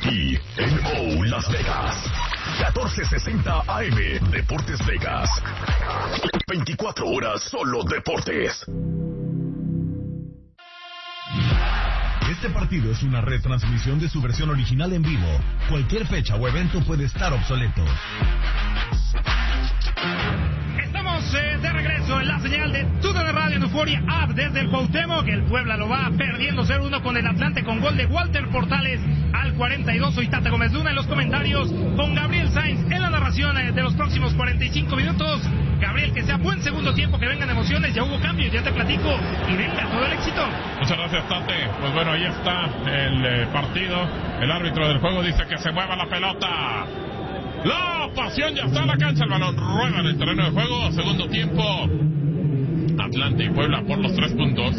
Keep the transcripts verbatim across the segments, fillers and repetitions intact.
Y N O Las Vegas. catorce sesenta A M Deportes Vegas. veinticuatro horas solo deportes. Este partido es una retransmisión de su versión original en vivo. Cualquier fecha o evento puede estar obsoleto. Estamos eh, de regreso en la señal de TUDN Radio en Euforia App desde el Cuauhtémoc. El Puebla lo va perdiendo cero uno con el Atlante con gol de Walter Portales al cuarenta y dos. Soy Tata Gómez Luna en los comentarios con Gabriel Sainz en la narración eh, de los próximos cuarenta y cinco minutos. Gabriel, que sea buen segundo tiempo, que vengan emociones, ya hubo cambios, ya te platico y venga todo el éxito. Muchas gracias, Tate. Pues bueno, ahí está el eh, partido. El árbitro del juego dice que se mueva la pelota. La pasión ya está en la cancha, el balón rueda en el terreno de juego. Segundo tiempo, Atlante y Puebla por los tres puntos.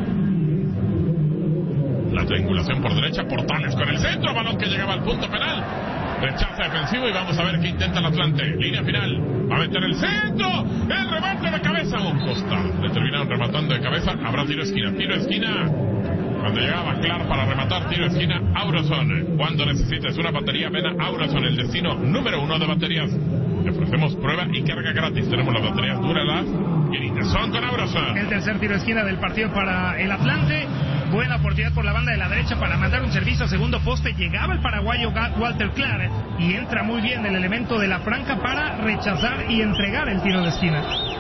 La triangulación por derecha, Portales con el centro, balón que llegaba al punto penal. Rechaza defensivo y vamos a ver qué intenta el Atlante. Línea final, va a meter el centro, el remate de cabeza, un costado. Le terminaron rematando de cabeza, habrá tiro esquina, tiro esquina. Cuando llegaba Clar para rematar, tiro esquina, Aurason. Cuando necesites una batería, ven a Aurason, el destino número uno de baterías. Le ofrecemos prueba y carga gratis. Tenemos las baterías Duralast y Initezón con Aurason. El tercer tiro esquina del partido para el Atlante. Buena oportunidad por la banda de la derecha para mandar un servicio a segundo poste. Llegaba el paraguayo Walter Clar y entra muy bien el elemento de la franca para rechazar y entregar el tiro de esquina.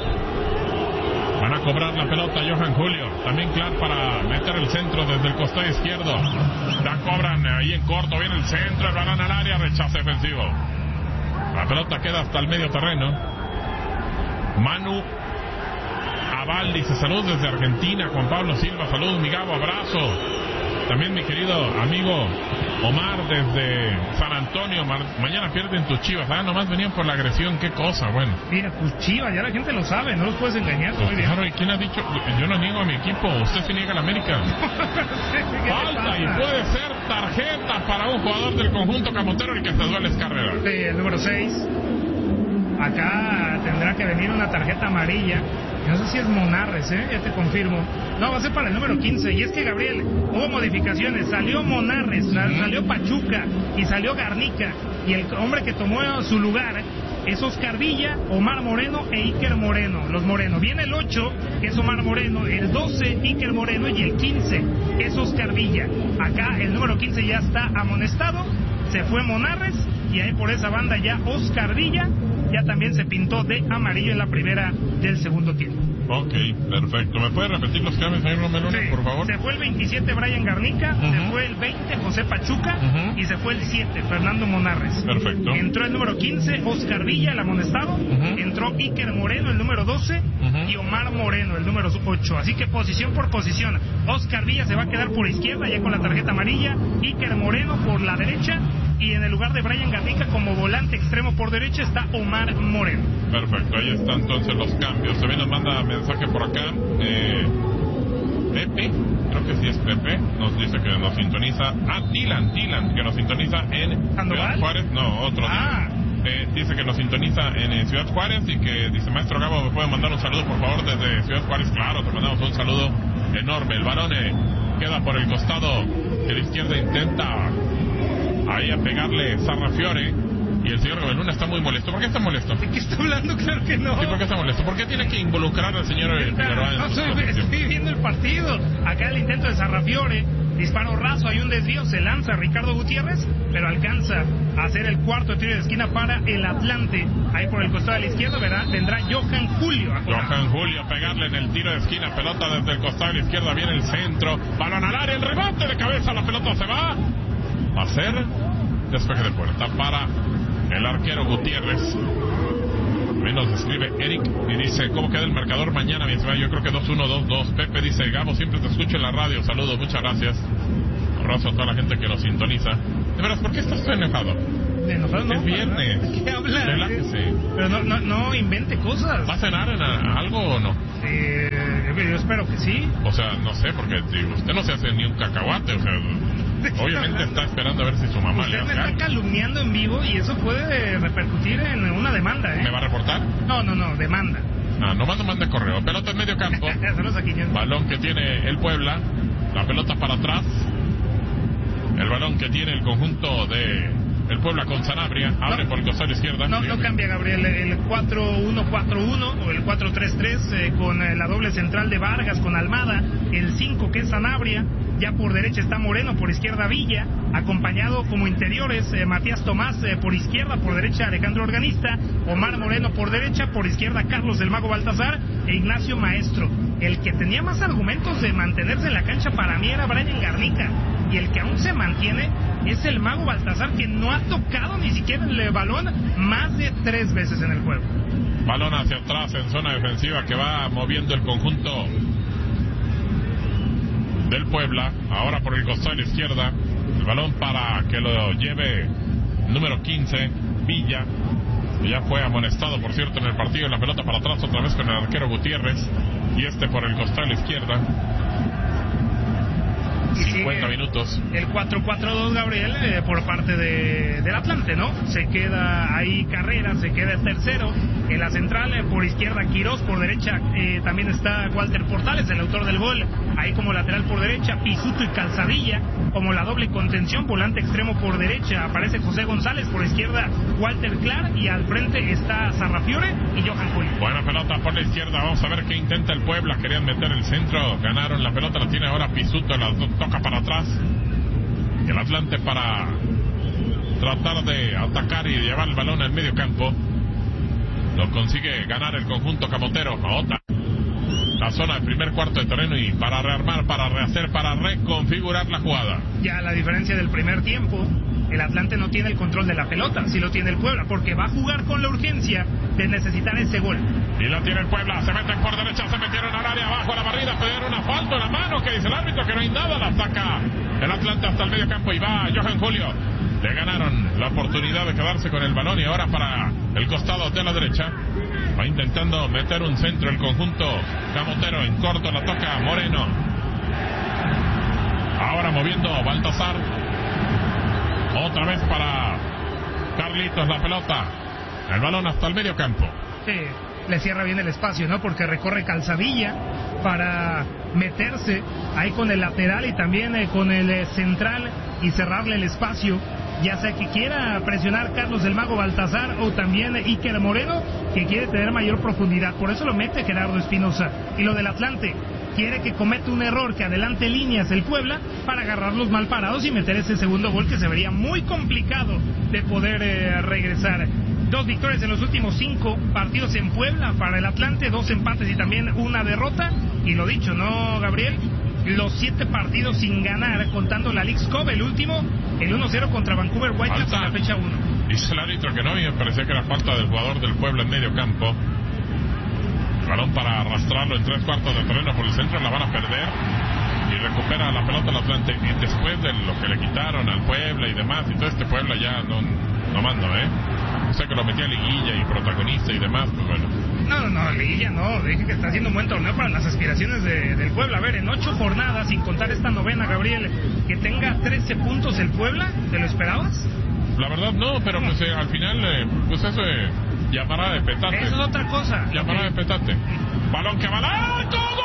Van a cobrar la pelota Johan Julio. También Clar para meter el centro desde el costado izquierdo. La cobran ahí en corto. Viene el centro, el balón al área, rechazo defensivo. La pelota queda hasta el medio terreno. Manu Aval dice salud desde Argentina. Juan Pablo Silva, salud, mi Gabo, abrazo. También mi querido amigo Omar desde San Antonio. Ma- mañana pierden tus Chivas. Ah, nomás venían por la agresión, qué cosa, bueno. Mira, tus Chivas, ya la gente lo sabe, no los puedes engañar. Pues claro, ¿y quién ha dicho? Yo no niego a mi equipo, usted se niega a la América. Falta y puede ser tarjeta para un jugador del conjunto camotero, el que se duele es Carrera. Sí, el número seis. Acá tendrá que venir una tarjeta amarilla. No sé si es Monarres, ¿eh? Ya te confirmo. No, va a ser para el número quince. Y es que, Gabriel, hubo modificaciones. Salió Monarres, salió Pachuca y salió Garnica. Y el hombre que tomó su lugar es Oscar Villa, Omar Moreno e Iker Moreno. Los Moreno. Viene el ocho, que es Omar Moreno. El doce, Iker Moreno. Y el quince, que es Oscar Villa. Acá el número quince ya está amonestado. Se fue Monarres. Y ahí por esa banda ya Oscar Villa ya también se pintó de amarillo en la primera del segundo tiempo. Ok, perfecto. ¿Me puede repetir los cambios, señor Romelone, Sí. por favor? Se fue el veintisiete Brian Garnica, Uh-huh. se fue el veinte José Pachuca Uh-huh. y se fue el siete Fernando Monarres. Perfecto. Entró el número quince Oscar Villa, el amonestado. Uh-huh. Entró Iker Moreno, el número doce. Uh-huh. Y Omar Moreno, el número ocho. Así que posición por posición. Oscar Villa se va a quedar por izquierda ya con la tarjeta amarilla. Iker Moreno por la derecha. Y en el lugar de Brian Garnica como volante extremo por derecha está Omar Moreno. Perfecto, ahí están entonces los cambios. También nos manda mensaje por acá. Eh, Pepe, creo que sí es Pepe, nos dice que nos sintoniza. Ah, Dylan, Dylan, que nos sintoniza en ¿Sandoval? Ciudad Juárez. No, otro Ah. Eh, dice que nos sintoniza en eh, Ciudad Juárez y que dice, maestro Gabo, ¿me puede mandar un saludo por favor desde Ciudad Juárez? Claro, te mandamos un saludo enorme. El balón eh, queda por el costado que la izquierda intenta ahí a pegarle Sarrafiore y el señor Gabeluna está muy molesto. ¿Por qué está molesto? ¿De qué está hablando? Claro que no. Sí, ¿por qué está molesto? ¿Por qué tiene que involucrar al señor eh, Figueroa en No, su soy, posición? estoy viendo el partido. Acá el intento de Sarrafiore, disparo raso, hay un desvío, se lanza Ricardo Gutiérrez, pero alcanza a hacer el cuarto tiro de esquina para el Atlante. Ahí por el costado de la izquierda, ¿verdad? Vendrá Johan Julio. a jugar. Johan Julio a pegarle en el tiro de esquina, pelota desde el costado de la izquierda, viene el centro, balón al área, el remate de cabeza, la pelota se va a hacer despeje de puerta para el arquero Gutiérrez. Menos escribe Eric y dice, ¿cómo queda el marcador mañana? Mi estimado? Yo creo que dos uno, dos dos. Pepe dice, Gabo, siempre te escucho en la radio. Saludos, muchas gracias. Abrazo a toda la gente que nos sintoniza. De veras, ¿por qué estás tan enojado? De enojado, no, Es viernes. ¿de qué habla? Relájese. Pero no, no, no invente cosas. ¿Va a cenar en a- algo o no? Eh, yo espero que sí. O sea, no sé, porque digo, usted no se hace ni un cacahuate. O sea, obviamente está esperando a ver si su mamá le Usted me hace está algo. calumniando en vivo y eso puede repercutir en una demanda, ¿eh? ¿Me va a reportar? No, no, no, demanda. Ah, nomás no manda correo. Pelota en medio campo. Saludos a Quiñones. Balón que tiene el Puebla. La pelota para atrás. El balón que tiene el conjunto de el Puebla con Sanabria, abre no, por el costado izquierda. No, no cambia, Gabriel, el cuatro uno cuatro uno o el cuatro tres tres eh, con eh, la doble central de Vargas, con Almada, el cinco que es Sanabria, ya por derecha está Moreno, por izquierda Villa, acompañado como interiores eh, Matías Tomás eh, por izquierda, por derecha Alejandro Organista, Omar Moreno por derecha, por izquierda Carlos del Mago Baltazar e Ignacio Maestro. El que tenía más argumentos de mantenerse en la cancha para mí era Brian Garnica, y el que aún se mantiene es el Mago Baltazar, que no ha tocado ni siquiera el balón más de tres veces en el juego. Balón hacia atrás en zona defensiva que va moviendo el conjunto del Puebla, ahora por el costado de la izquierda, el balón para que lo lleve número quince, Villa, que ya fue amonestado por cierto en el partido, la pelota para atrás otra vez con el arquero Gutiérrez, y este por el costado de la izquierda. cincuenta minutos. El cuatro cuatro dos, Gabriel, eh, por parte de, del Atlante, ¿no? Se queda ahí Carrera, se queda el tercero. En la central, eh, por izquierda Quirós, por derecha eh, también está Walter Portales, el autor del gol. Ahí como lateral por derecha, Pisuto y Calzadilla. Como la doble contención, volante extremo por derecha, aparece José González, por izquierda Walter Clark, y al frente está Sarrafiore y Johan Julio. Buena pelota por la izquierda, vamos a ver qué intenta el Puebla. Querían meter el centro, ganaron la pelota, la tiene ahora Pisuto, la toca para atrás. Y el Atlante para tratar de atacar y llevar el balón al medio campo. Lo consigue ganar el conjunto camotero. Otra la zona del primer cuarto de terreno y para rearmar, para rehacer, para reconfigurar la jugada. Ya la diferencia del primer tiempo, el Atlante no tiene el control de la pelota, si lo tiene el Puebla, porque va a jugar con la urgencia de necesitar ese gol. Y lo tiene el Puebla, se meten por derecha, se metieron al área, abajo a la barrida, pidieron una falta en la mano, que dice el árbitro que no hay nada, la saca el Atlante hasta el medio campo y va Johan Julio. Le ganaron la oportunidad de quedarse con el balón y ahora para el costado de la derecha va intentando meter un centro el conjunto camotero, en corto la toca Moreno. Ahora moviendo Baltazar, otra vez para Carlitos la pelota, el balón hasta el medio campo. Sí, le cierra bien el espacio, ¿no? Porque recorre Calzadilla para meterse ahí con el lateral y también eh, con el eh, central y cerrarle el espacio, ya sea que quiera presionar Carlos del Mago Baltazar o también Iker Moreno, que quiere tener mayor profundidad. Por eso lo mete Gerardo Espinosa. Y lo del Atlante, quiere que cometa un error, que adelante líneas el Puebla para agarrarlos mal parados y meter ese segundo gol que se vería muy complicado de poder eh, regresar. Dos victorias en los últimos cinco partidos en Puebla para el Atlante, dos empates y también una derrota. Y lo dicho, ¿no, Gabriel? Los siete partidos sin ganar, contando la Leagues Cup, el último, el uno cero contra Vancouver Whitecaps en la fecha uno. Dice el árbitro que no, y me parecía que era falta del jugador del Puebla en medio campo. El balón para arrastrarlo en tres cuartos de terreno por el centro, la van a perder. Y recupera la pelota el Atlante. Y después de lo que le quitaron al Puebla y demás, y todo este Puebla ya no, no mando, ¿eh? O sea que lo metía a liguilla y protagonista y demás, pues bueno. No, no, no, liguilla no, dije que está haciendo un buen torneo para las aspiraciones de, del Puebla. A ver, en ocho jornadas, sin contar esta novena, Gabriel, que tenga trece puntos el Puebla, ¿te lo esperabas? La verdad no, pero pues eh, al final, eh, pues eso eh, llamará de petate. Eso es otra cosa. Llamará okay. de petate. Balón que va al arco.